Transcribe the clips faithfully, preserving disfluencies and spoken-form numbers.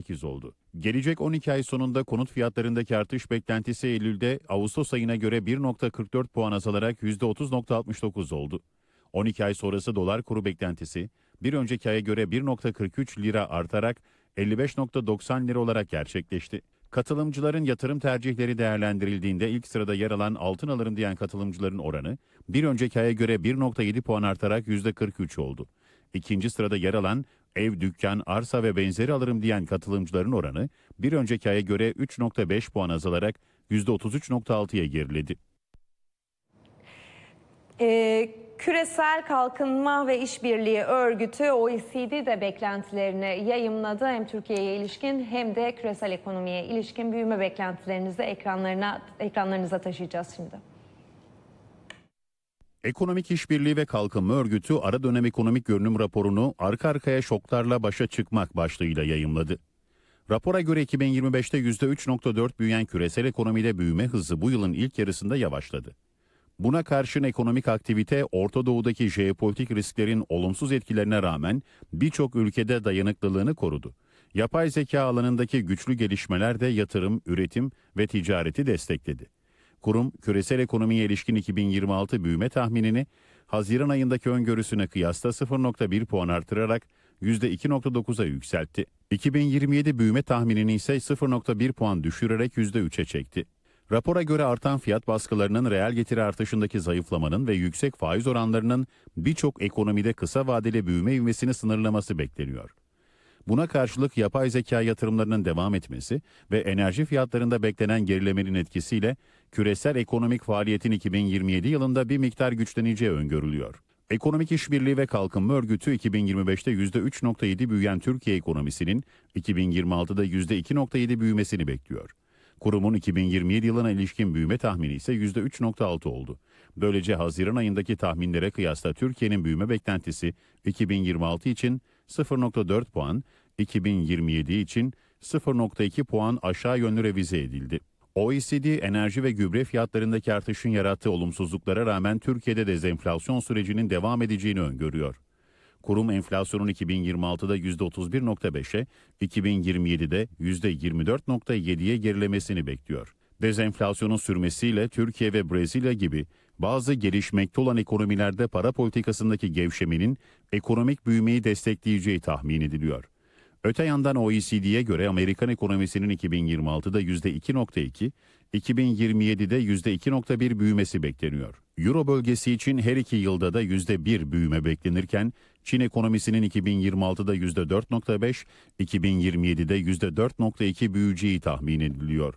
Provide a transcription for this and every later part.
sekiz oldu. Gelecek on iki ay sonunda konut fiyatlarındaki artış beklentisi Eylül'de Ağustos ayına göre bir virgül kırk dört puan azalarak yüzde otuz virgül altmış dokuz oldu. on iki ay sonrası dolar kuru beklentisi bir önceki aya göre bir virgül kırk üç lira artarak elli beş virgül doksan lira olarak gerçekleşti. Katılımcıların yatırım tercihleri değerlendirildiğinde ilk sırada yer alan altın alırım diyen katılımcıların oranı bir önceki aya göre bir virgül yedi puan artarak yüzde kırk üç oldu. İkinci sırada yer alan ev, dükkan, arsa ve benzeri alırım diyen katılımcıların oranı bir önceki aya göre üç virgül beş puan azalarak yüzde otuz üç virgül altıya geriledi. Ee, Küresel Kalkınma ve İşbirliği Örgütü O E C D de beklentilerini yayımladı. Hem Türkiye'ye ilişkin hem de küresel ekonomiye ilişkin büyüme beklentilerinizi ekranlarına ekranlarınıza taşıyacağız şimdi. Ekonomik İşbirliği ve Kalkınma Örgütü ara dönem ekonomik görünüm raporunu arka arkaya şoklarla başa çıkmak başlığıyla yayımladı. Rapora göre iki bin yirmi beşte yüzde üç virgül dört büyüyen küresel ekonomide büyüme hızı bu yılın ilk yarısında yavaşladı. Buna karşın ekonomik aktivite Orta Doğu'daki jeopolitik risklerin olumsuz etkilerine rağmen birçok ülkede dayanıklılığını korudu. Yapay zeka alanındaki güçlü gelişmeler de yatırım, üretim ve ticareti destekledi. Kurum, küresel ekonomiye ilişkin iki bin yirmi altı büyüme tahminini Haziran ayındaki öngörüsüne kıyasla sıfır virgül bir puan artırarak yüzde iki virgül dokuza yükseltti. iki bin yirmi yedi büyüme tahminini ise sıfır virgül bir puan düşürerek yüzde üçe çekti. Rapora göre artan fiyat baskılarının reel getiri artışındaki zayıflamanın ve yüksek faiz oranlarının birçok ekonomide kısa vadeli büyüme ivmesini sınırlaması bekleniyor. Buna karşılık yapay zeka yatırımlarının devam etmesi ve enerji fiyatlarında beklenen gerilemenin etkisiyle küresel ekonomik faaliyetin iki bin yirmi yedi yılında bir miktar güçleneceği öngörülüyor. Ekonomik İşbirliği ve Kalkınma Örgütü iki bin yirmi beşte yüzde üç virgül yedi büyüyen Türkiye ekonomisinin iki bin yirmi altıda yüzde iki virgül yedi büyümesini bekliyor. Kurumun iki bin yirmi yedi yılına ilişkin büyüme tahmini ise yüzde üç virgül altı oldu. Böylece Haziran ayındaki tahminlere kıyasla Türkiye'nin büyüme beklentisi iki bin yirmi altı için sıfır virgül dört puan, iki bin yirmi yedi için sıfır virgül iki puan aşağı yönlü revize edildi. O E C D, enerji ve gübre fiyatlarındaki artışın yarattığı olumsuzluklara rağmen Türkiye'de dezenflasyon sürecinin devam edeceğini öngörüyor. Kurum enflasyonun iki bin yirmi altıda yüzde otuz bir virgül beşe, iki bin yirmi yedide yüzde yirmi dört virgül yediye gerilemesini bekliyor. Dezenflasyonun sürmesiyle Türkiye ve Brezilya gibi bazı gelişmekte olan ekonomilerde para politikasındaki gevşemenin ekonomik büyümeyi destekleyeceği tahmin ediliyor. Öte yandan O E C D'ye göre Amerikan ekonomisinin iki bin yirmi altıda yüzde iki virgül iki, iki bin yirmi yedide yüzde iki virgül bir büyümesi bekleniyor. Euro bölgesi için her iki yılda da yüzde bir büyüme beklenirken, Çin ekonomisinin iki bin yirmi altıda yüzde dört virgül beş, iki bin yirmi yedide yüzde dört virgül iki büyüyeceği tahmin ediliyor.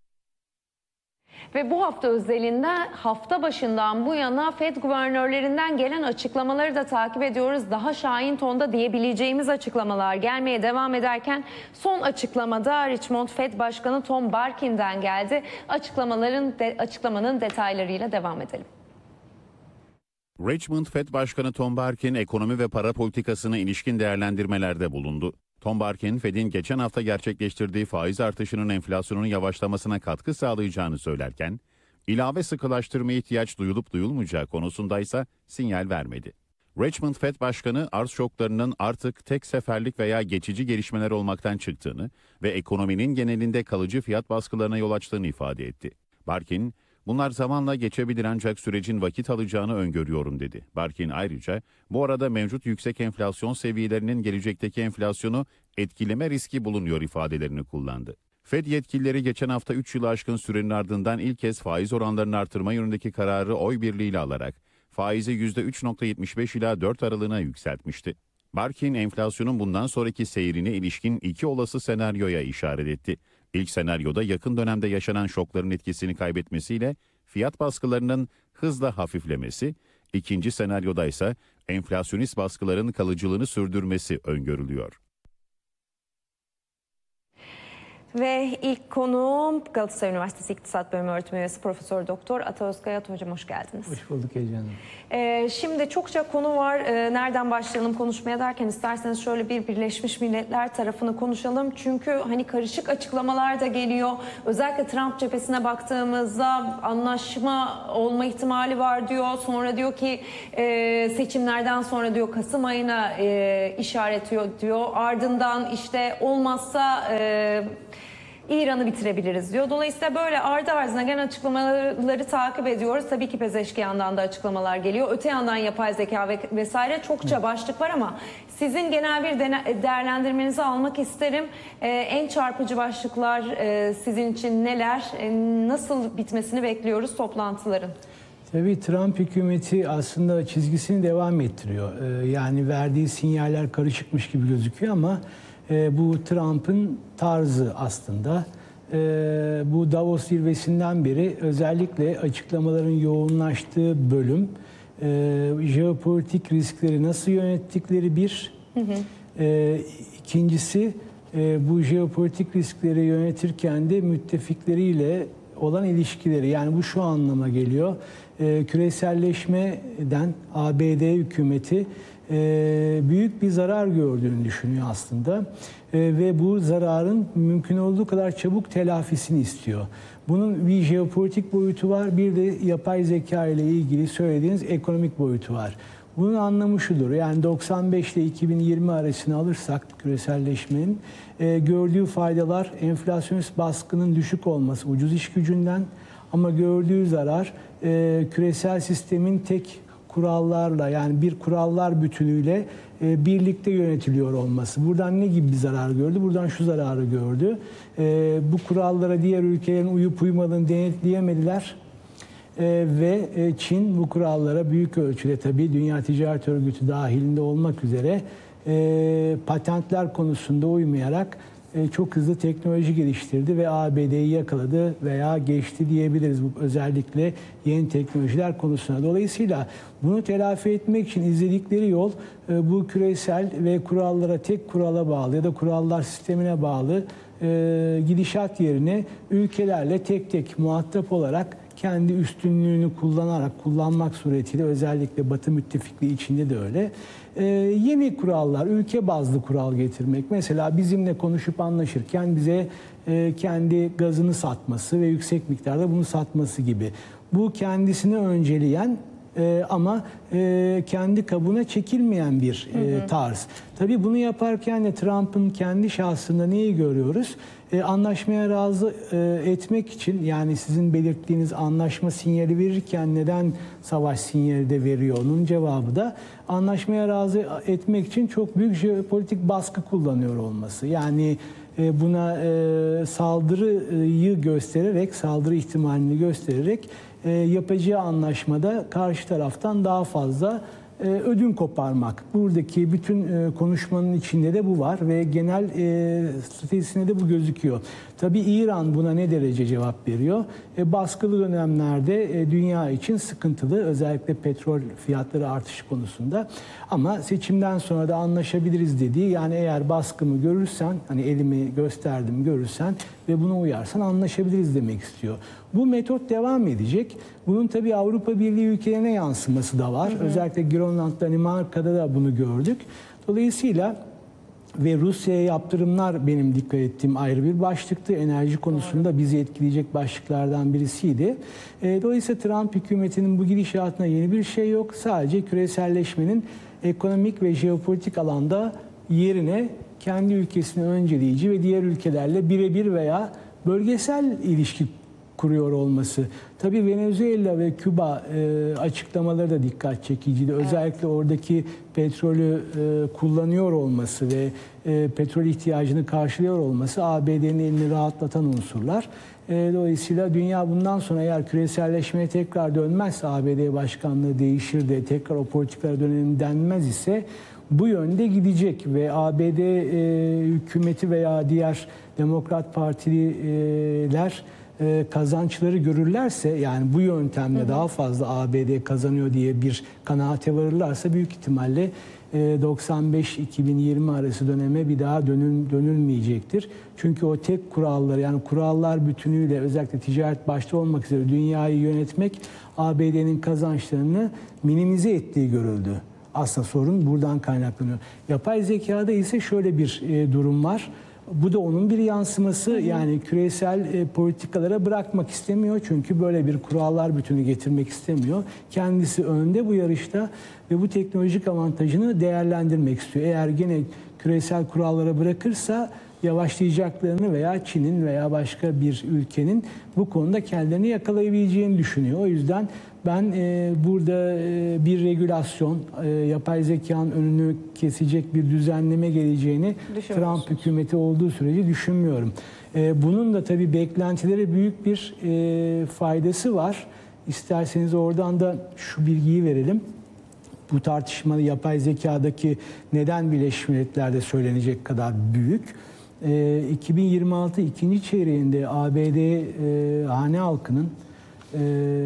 Ve bu hafta özelinde hafta başından bu yana Fed guvernörlerinden gelen açıklamaları da takip ediyoruz. Daha şahin tonda diyebileceğimiz açıklamalar gelmeye devam ederken son açıklamada Richmond Fed Başkanı Tom Barkin'den geldi. Açıklamaların de, açıklamanın detaylarıyla devam edelim. Richmond Fed Başkanı Tom Barkin ekonomi ve para politikasına ilişkin değerlendirmelerde bulundu. Tom Barkin, Fed'in geçen hafta gerçekleştirdiği faiz artışının enflasyonun yavaşlamasına katkı sağlayacağını söylerken, ilave sıkılaştırmaya ihtiyaç duyulup duyulmayacağı konusundaysa sinyal vermedi. Richmond Fed Başkanı, arz şoklarının artık tek seferlik veya geçici gelişmeler olmaktan çıktığını ve ekonominin genelinde kalıcı fiyat baskılarına yol açtığını ifade etti. Barkin, bunlar zamanla geçebilir ancak sürecin vakit alacağını öngörüyorum dedi. Barkin ayrıca bu arada mevcut yüksek enflasyon seviyelerinin gelecekteki enflasyonu etkileme riski bulunuyor ifadelerini kullandı. Fed yetkilileri geçen hafta üç yılı aşkın sürenin ardından ilk kez faiz oranlarını artırma yönündeki kararı oy birliğiyle alarak faizi yüzde üç virgül yetmiş beş ila dört aralığına yükseltmişti. Barkin, enflasyonun bundan sonraki seyrine ilişkin iki olası senaryoya işaret etti. İlk senaryoda yakın dönemde yaşanan şokların etkisini kaybetmesiyle fiyat baskılarının hızla hafiflemesi, ikinci senaryoda ise enflasyonist baskıların kalıcılığını sürdürmesi öngörülüyor. Ve ilk konuğum Galatasaray Üniversitesi İktisat Bölümü öğretim üyesi Profesör Doktor Ata Özkayat hocam, hoş geldiniz. Hoş bulduk Ece Hanım. Ee, şimdi çokça konu var. Ee, nereden başlayalım konuşmaya derken isterseniz şöyle bir Birleşmiş Milletler tarafını konuşalım. Çünkü hani karışık açıklamalar da geliyor. Özellikle Trump cephesine baktığımızda anlaşma olma ihtimali var diyor. Sonra diyor ki e, seçimlerden sonra diyor Kasım ayına e, işaretiyor diyor. Ardından işte olmazsa E, İran'ı bitirebiliriz diyor. Dolayısıyla böyle ardı ardına gelen açıklamaları takip ediyoruz. Tabii ki Pezeşkiyan'dan da açıklamalar geliyor. Öte yandan yapay zeka ve vesaire çokça başlık var ama sizin genel bir değerlendirmenizi almak isterim. Ee, en çarpıcı başlıklar e, sizin için neler? E, nasıl bitmesini bekliyoruz toplantıların? Tabii Trump hükümeti aslında çizgisini devam ettiriyor. Ee, yani verdiği sinyaller karışıkmış gibi gözüküyor ama e, bu Trump'ın tarzı aslında. E, bu Davos zirvesinden beri özellikle açıklamaların yoğunlaştığı bölüm e, jeopolitik riskleri nasıl yönettikleri bir. Hı hı. E, ikincisi e, bu jeopolitik riskleri yönetirken de müttefikleriyle olan ilişkileri. Yani bu şu anlama geliyor. E, küreselleşmeden A B D hükümeti e, büyük bir zarar gördüğünü düşünüyor aslında. E, ve bu zararın mümkün olduğu kadar çabuk telafisini istiyor. Bunun bir jeopolitik boyutu var, bir de yapay zeka ile ilgili söylediğiniz ekonomik boyutu var. Bunun anlamı şudur, yani doksan beş ile iki bin yirmi arasını alırsak küreselleşmenin e, gördüğü faydalar enflasyonist baskının düşük olması, ucuz iş gücünden, ama gördüğü zarar e, küresel sistemin tek kurallarla, yani bir kurallar bütünüyle e, birlikte yönetiliyor olması. Buradan ne gibi bir zarar gördü? Buradan şu zararı gördü. E, bu kurallara diğer ülkelerin uyup uymadığını denetleyemediler. Ee, ve Çin bu kurallara büyük ölçüde, tabii Dünya Ticaret Örgütü dahilinde olmak üzere e, patentler konusunda uymayarak e, çok hızlı teknoloji geliştirdi ve A B D'yi yakaladı veya geçti diyebiliriz, bu özellikle yeni teknolojiler konusunda. Dolayısıyla bunu telafi etmek için izledikleri yol e, bu küresel ve kurallara, tek kurala bağlı ya da kurallar sistemine bağlı e, gidişat yerine ülkelerle tek tek muhatap olarak kendi üstünlüğünü kullanarak, kullanmak suretiyle, özellikle Batı müttefikliği içinde de öyle. Ee, yeni kurallar, ülke bazlı kural getirmek. Mesela bizimle konuşup anlaşırken bize e, kendi gazını satması ve yüksek miktarda bunu satması gibi. Bu kendisini önceleyen e, ama e, kendi kabuğuna çekilmeyen bir e, tarz. Tabii bunu yaparken de Trump'ın kendi şahsında neyi görüyoruz? E, anlaşmaya razı e, etmek için, yani sizin belirttiğiniz anlaşma sinyali verirken neden savaş sinyali de veriyor? Onun cevabı da anlaşmaya razı etmek için çok büyük jeopolitik baskı kullanıyor olması. Yani e, buna e, saldırıyı göstererek, saldırı ihtimalini göstererek e, yapacağı anlaşmada karşı taraftan daha fazla ödün koparmak. Buradaki bütün konuşmanın içinde de bu var ve genel stratejisinde de bu gözüküyor. Tabii İran buna ne derece cevap veriyor? E, baskılı dönemlerde e, dünya için sıkıntılı, özellikle petrol fiyatları artışı konusunda. Ama seçimden sonra da anlaşabiliriz dediği, yani eğer baskımı görürsen, hani elimi gösterdim görürsen ve buna uyarsan anlaşabiliriz demek istiyor. Bu metot devam edecek. Bunun tabii Avrupa Birliği ülkelerine yansıması da var. Hı hı. Özellikle Grönland, Danimarka'da da bunu gördük. Dolayısıyla ve Rusya'ya yaptırımlar benim dikkat ettiğim ayrı bir başlıktı. Enerji konusunda bizi etkileyecek başlıklardan birisiydi. E, dolayısıyla Trump hükümetinin bu gidişatına yeni bir şey yok. Sadece küreselleşmenin ekonomik ve jeopolitik alanda yerine kendi ülkesini önceleyici ve diğer ülkelerle birebir veya bölgesel ilişki kuruyor olması. Tabii Venezuela ve Küba e, açıklamaları da dikkat çekiciydi. Evet. Özellikle oradaki petrolü e, kullanıyor olması ve e, petrol ihtiyacını karşılıyor olması A B D'nin elini rahatlatan unsurlar. E, dolayısıyla dünya bundan sonra eğer küreselleşmeye tekrar dönmezse, A B D başkanlığı değişir de tekrar o politikalara dönelim denmez ise bu yönde gidecek ve A B D e, hükümeti veya diğer Demokrat Partililer e, kazançları görürlerse, yani bu yöntemle hı hı. daha fazla A B D kazanıyor diye bir kanaate varırlarsa büyük ihtimalle doksan beş iki bin yirmi arası döneme bir daha dönül, dönülmeyecektir. Çünkü o tek kuralları, yani kurallar bütünüyle özellikle ticaret başta olmak üzere dünyayı yönetmek A B D'nin kazançlarını minimize ettiği görüldü. Aslında sorun buradan kaynaklanıyor. Yapay zekada ise şöyle bir e, durum var. Bu da onun bir yansıması. Hı hı. Yani küresel e, politikalara bırakmak istemiyor. Çünkü böyle bir kurallar bütünü getirmek istemiyor. Kendisi önde bu yarışta ve bu teknolojik avantajını değerlendirmek istiyor. Eğer gene küresel kurallara bırakırsa yavaşlayacaklarını veya Çin'in veya başka bir ülkenin bu konuda kendilerini yakalayabileceğini düşünüyor. O yüzden ben e, burada e, bir regülasyon, e, yapay zekanın önünü kesecek bir düzenleme geleceğini Trump hükümeti olduğu sürece düşünmüyorum. E, bunun da tabii beklentilere büyük bir e, faydası var. İsterseniz oradan da şu bilgiyi verelim. Bu tartışmalı yapay zekadaki neden Birleşmiş Milletler'de söylenecek kadar büyük. E, iki bin yirmi altı ikinci çeyreğinde A B D e, hane halkının e,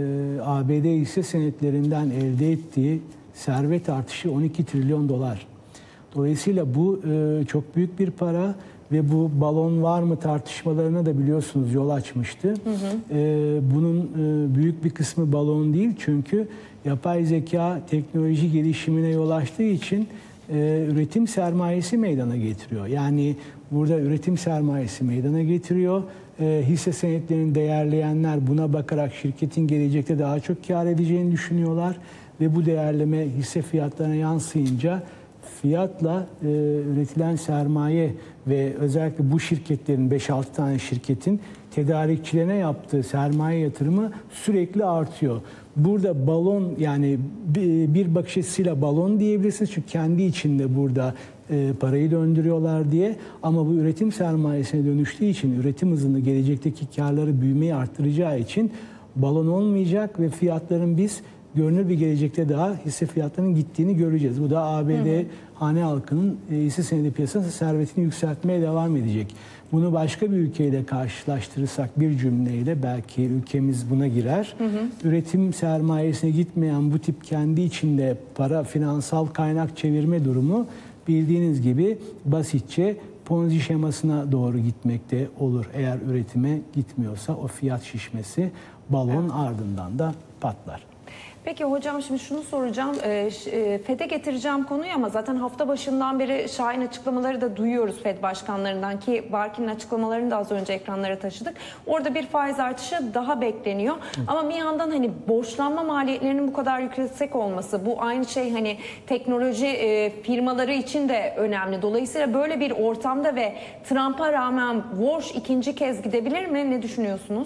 A B D hisse senetlerinden elde ettiği servet artışı on iki trilyon dolar. Dolayısıyla bu e, çok büyük bir para ve bu balon var mı tartışmalarına da biliyorsunuz yol açmıştı. Hı hı. E, bunun e, büyük bir kısmı balon değil, çünkü yapay zeka teknoloji gelişimine yol açtığı için e, üretim sermayesi meydana getiriyor. Yani burada üretim sermayesi meydana getiriyor. E, hisse senetlerini değerleyenler buna bakarak şirketin gelecekte daha çok kar edeceğini düşünüyorlar ve bu değerleme hisse fiyatlarına yansıyınca fiyatla e, üretilen sermaye ve özellikle bu şirketlerin beş altı tane şirketin tedarikçilerine yaptığı sermaye yatırımı sürekli artıyor. Burada balon, yani bir bakış açısıyla balon diyebilirsiniz çünkü kendi içinde burada e, parayı döndürüyorlar diye, ama bu üretim sermayesine dönüştüğü için üretim hızını, gelecekteki karları, büyümeyi arttıracağı için balon olmayacak ve fiyatların biz görünür bir gelecekte daha hisse fiyatlarının gittiğini göreceğiz. Bu da A B D hı hı. hane halkının e, hisse senedi piyasası servetini yükseltmeye devam edecek. Bunu başka bir ülkeyle karşılaştırırsak bir cümleyle belki ülkemiz buna girer. Hı hı. Üretim sermayesine gitmeyen bu tip kendi içinde para, finansal kaynak çevirme durumu bildiğiniz gibi basitçe Ponzi şemasına doğru gitmekte olur. Eğer üretime gitmiyorsa o fiyat şişmesi, balon, evet, ardından da patlar. Peki hocam, şimdi şunu soracağım. E, Fed'e getireceğim konuyu ama zaten hafta başından beri şahin açıklamaları da duyuyoruz Fed başkanlarından, ki Barkin'in açıklamalarını da az önce ekranlara taşıdık. Orada bir faiz artışı daha bekleniyor. Hı. Ama bir yandan hani borçlanma maliyetlerinin bu kadar yüksek olması, bu aynı şey hani teknoloji e, firmaları için de önemli. Dolayısıyla böyle bir ortamda ve Trump'a rağmen Walsh ikinci kez gidebilir mi? Ne düşünüyorsunuz?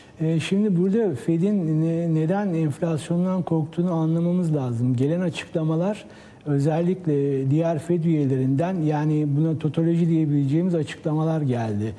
Şimdi burada Fed'in neden enflasyondan korktuğunu anlamamız lazım. Gelen açıklamalar özellikle diğer Fed üyelerinden, yani buna totoloji diyebileceğimiz açıklamalar geldi.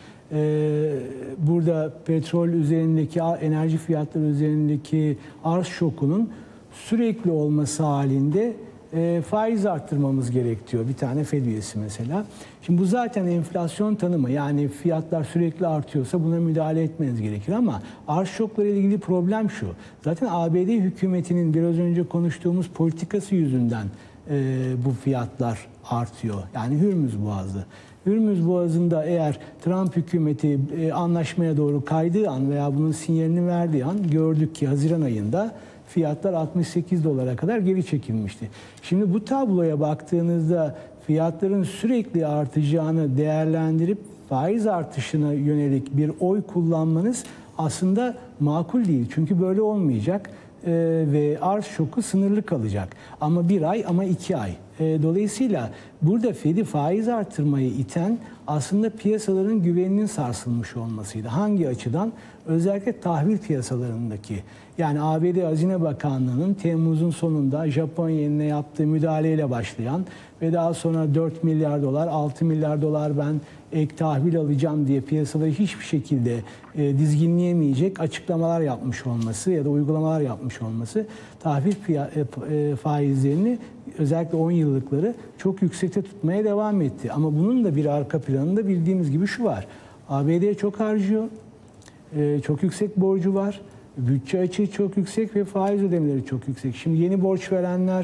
Burada petrol üzerindeki, enerji fiyatları üzerindeki arz şokunun sürekli olması halinde faiz arttırmamız gerekiyor. Bir tane Fed üyesi mesela. Şimdi bu zaten enflasyon tanımı. Yani fiyatlar sürekli artıyorsa buna müdahale etmeniz gerekir, ama arz şokları ile ilgili problem şu. Zaten A B D hükümetinin biraz önce konuştuğumuz politikası yüzünden e, bu fiyatlar artıyor. Yani Hürmüz Boğazı. Hürmüz Boğazı'nda eğer Trump hükümeti e, anlaşmaya doğru kaydığı an veya bunun sinyalini verdiği an gördük ki Haziran ayında fiyatlar altmış sekiz dolara kadar geri çekilmişti. Şimdi bu tabloya baktığınızda fiyatların sürekli artacağını değerlendirip faiz artışına yönelik bir oy kullanmanız aslında makul değil. Çünkü böyle olmayacak ee, ve arz şoku sınırlı kalacak. Ama bir ay, ama iki ay. Ee, dolayısıyla burada Fed'i faiz artırmayı iten aslında piyasaların güveninin sarsılmış olmasıydı. Hangi açıdan? Özellikle tahvil piyasalarındaki. Yani A B D Hazine Bakanlığı'nın Temmuz'un sonunda Japon yenine yaptığı müdahaleyle başlayan ve daha sonra dört milyar dolar, altı milyar dolar ben ek tahvil alacağım diye piyasaları hiçbir şekilde e, dizginleyemeyecek açıklamalar yapmış olması ya da uygulamalar yapmış olması tahvil e, faizlerini, özellikle on yıllıkları çok yüksekte tutmaya devam etti. Ama bunun da bir arka planında bildiğimiz gibi şu var. A B D çok harcıyor, e, çok yüksek borcu var. Bütçe açığı çok yüksek ve faiz ödemeleri çok yüksek. Şimdi yeni borç verenler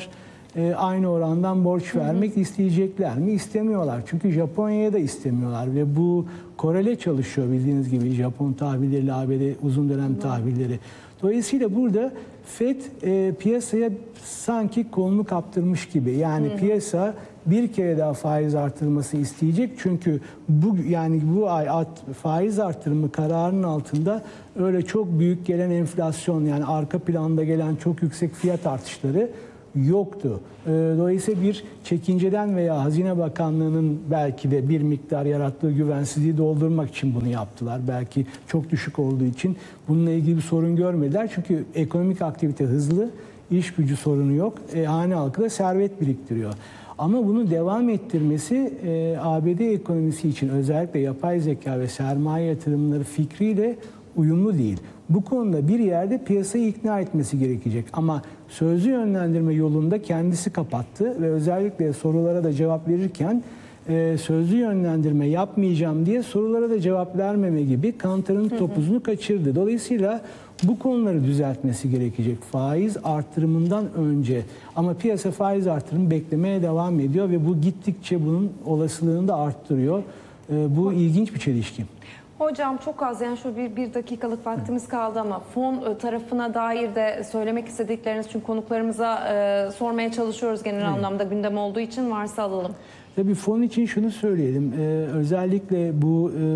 e, aynı orandan borç vermek isteyecekler mi? İstemiyorlar. Çünkü Japonya'ya da istemiyorlar ve bu korele çalışıyor bildiğiniz gibi Japon tahvilleri, A B D uzun dönem tahvilleri. Dolayısıyla burada Fed e, piyasaya sanki kolunu kaptırmış gibi. Yani hı hı. piyasa bir kere daha faiz artırılması isteyecek. Çünkü bu yani bu ay at, faiz artırımı kararının altında öyle çok büyük gelen enflasyon, yani arka planda gelen çok yüksek fiyat artışları yoktu. Dolayısıyla bir çekinceden veya Hazine Bakanlığı'nın belki de bir miktar yarattığı güvensizliği doldurmak için bunu yaptılar. Belki çok düşük olduğu için bununla ilgili bir sorun görmediler. Çünkü ekonomik aktivite hızlı, iş gücü sorunu yok. E, hane halkı da servet biriktiriyor. Ama bunu devam ettirmesi e, A B D ekonomisi için özellikle yapay zeka ve sermaye yatırımları fikriyle uyumlu değil. Bu konuda bir yerde piyasayı ikna etmesi gerekecek. Ama sözlü yönlendirme yolunda kendisi kapattı ve özellikle sorulara da cevap verirken e, sözlü yönlendirme yapmayacağım diye sorulara da cevap vermeme gibi kantarın topuzunu kaçırdı. Dolayısıyla bu konuları düzeltmesi gerekecek faiz artırımından önce. Ama piyasa faiz artırımı beklemeye devam ediyor ve bu gittikçe bunun olasılığını da arttırıyor. E, bu ilginç bir çelişki. Hocam çok az, yani şu bir, bir dakikalık vaktimiz kaldı ama fon tarafına dair de söylemek istedikleriniz, çünkü konuklarımıza e, sormaya çalışıyoruz genel evet. anlamda gündem olduğu için, varsa alalım. Tabii fon için şunu söyleyelim. Ee, özellikle bu e,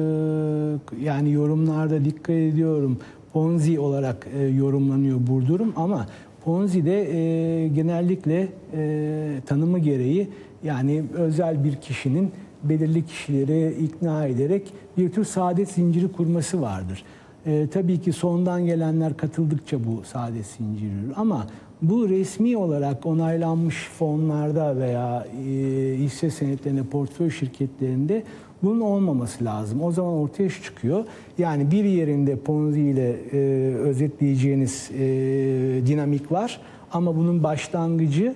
yani yorumlarda dikkat ediyorum. Ponzi olarak e, yorumlanıyor bu durum ama Ponzi'de e, genellikle e, tanımı gereği yani özel bir kişinin belirli kişileri ikna ederek bir tür saadet zinciri kurması vardır. Ee, tabii ki sondan gelenler katıldıkça bu saadet zinciri yürür. Ama bu resmi olarak onaylanmış fonlarda veya e, hisse senetlerinde, portföy şirketlerinde bunun olmaması lazım. O zaman ortaya şu çıkıyor. Yani bir yerinde Ponzi ile e, özetleyeceğiniz e, dinamik var. Ama bunun başlangıcı e,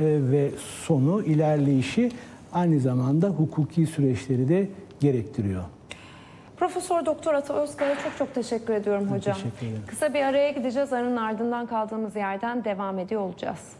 ve sonu, ilerleyişi aynı zamanda hukuki süreçleri de gerektiriyor. Profesör Doktor Ata Özkaya çok çok teşekkür ediyorum Ben hocam. Teşekkür ederim. Kısa bir araya gideceğiz. Aranın ardından kaldığımız yerden devam ediyor olacağız.